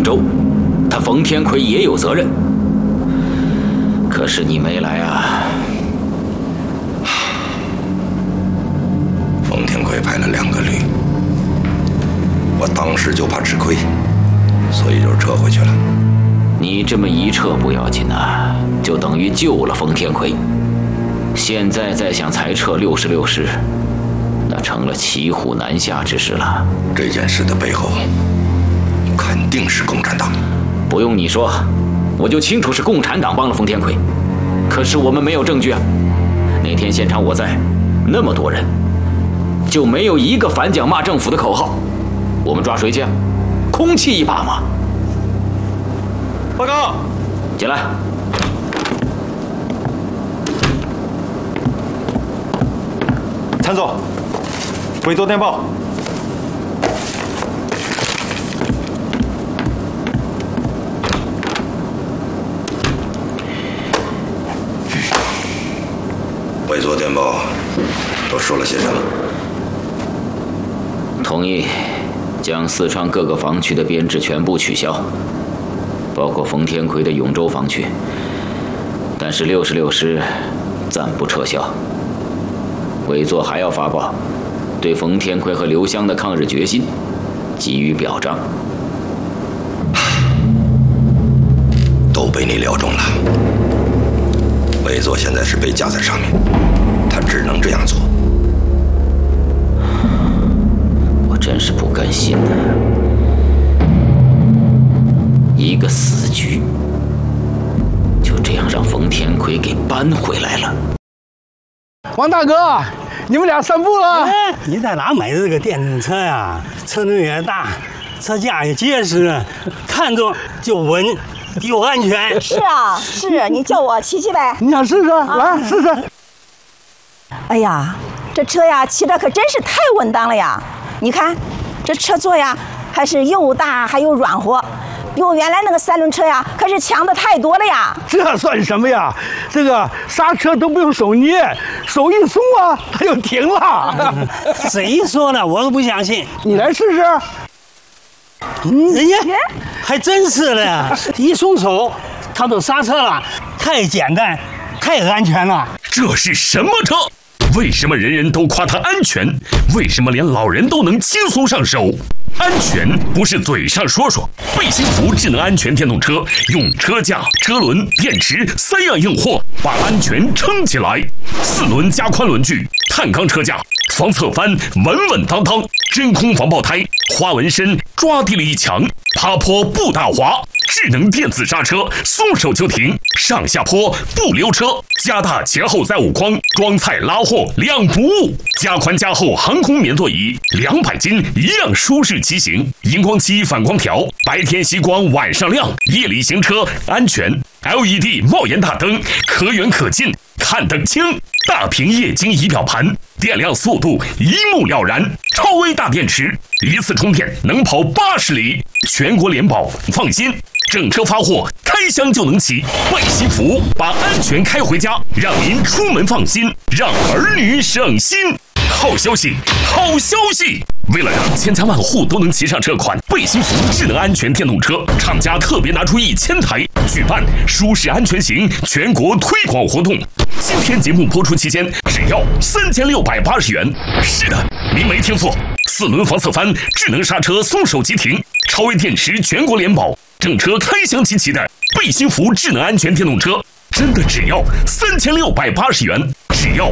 州，他冯天魁也有责任。可是你没来啊！ 冯天魁派了2个旅，我当时就怕吃亏，所以就撤回去了。 你这么一撤不要紧啊，就等于救了冯天魁。现在再想裁撤66师，那成了骑虎难下之事了。 这件事的背后，肯定是共产党。 不用你说，我就清楚是共产党帮了冯天魁。可是我们没有证据啊！那天现场我在，那么多人，就没有一个反蒋骂政府的口号。我们抓谁去啊？空气一把嘛！ 报告， 进来。 参总，委托电报。 委托电报都说了些什么？ 同意将四川各个防区的编制全部取消，包括冯天魁的永州防区。但是66师暂不撤销。委座还要发报，对冯天魁和刘湘的抗日决心给予表彰。 都被你料中了。委座现在是被架在上面，他只能这样做。 我真是不甘心呐！一个死局，就这样让冯天魁给扳回来了。 王大哥，你们俩散步了？ 哎，你在哪买的这个电动车呀？车轮也大，车架也结实，看着就稳又安全。 是啊，是你叫我骑骑呗。 你想试试？来试试。 哎呀，这车呀骑着可真是太稳当了呀！你看，这车座呀还是又大还又软和，比我原来那个3轮车呀可是强的太多了呀。 这算什么呀？这个刹车都不用手捏，手一松啊，它就停了。 谁说的？我都不相信。 你来试试。 人家还真是的呀！一松手，它都刹车了，太简单，太安全了。 这是什么车？为什么人人都夸它安全？为什么连老人都能轻松上手？安全不是嘴上说说。贝辛福智能安全电动车用车架、车轮、电池3样硬货把安全撑起来。4轮加宽轮距，碳钢车架，防侧翻稳稳当当，真空防爆胎，花纹身抓地力强，爬坡不打滑，智能电子刹车，松手就停，上下坡不溜车，加大前后载物框，装菜拉货2不误，加宽加厚航空棉座椅，200斤一样舒适骑行，荧光漆反光条，白天吸光晚上亮，夜里行车安全。LED 帽檐大灯，可远可近，看得清。大屏液晶仪表盘，电量速度一目了然。超微大电池，一次充电能跑80里，全国联保，放心。整车发货，开箱就能骑。贝辛福把安全开回家，让您出门放心，让儿女省心。好消息，好消息！为了让千家万户都能骑上这款贝辛福智能安全电动车，厂家特别拿出1000台，举办舒适安全行全国推广活动。今天节目播出期间，只要3680元。是的，您没听错，4轮防侧翻，智能刹车，松手即停，超微电池，全国联保，整车开箱即骑的贝辛福智能安全电动车，真的只要3680元，只要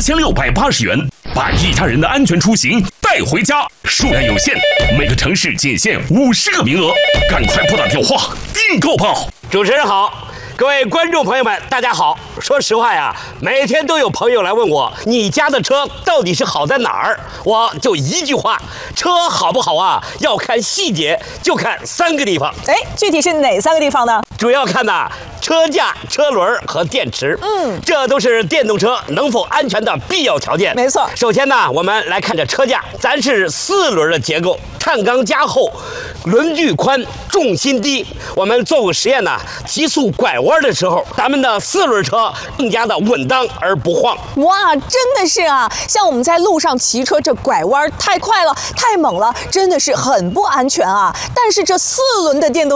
3680元，把一家人的安全出行带回家。数量有限，每个城市仅限50个名额，赶快拨打电话订购吧。 主持人好，各位观众朋友们，大家好。说实话呀，每天都有朋友来问我，你家的车到底是好在哪儿？我就一句话，车好不好啊，要看细节，就看3个地方。 哎，具体是哪3个地方呢？ 主要看车架、车轮和电池。这都是电动车能否安全的必要条件。 没错。 首先呢，我们来看这车架，咱是4轮的结构，碳钢加厚，轮距宽，重心低。我们做过实验呢，提速拐弯的时候，咱们的4轮车更加的稳当而不晃。 哇，真的是啊！像我们在路上骑车，这拐弯太快了，太猛了，真的是很不安全啊。但是这4轮的电动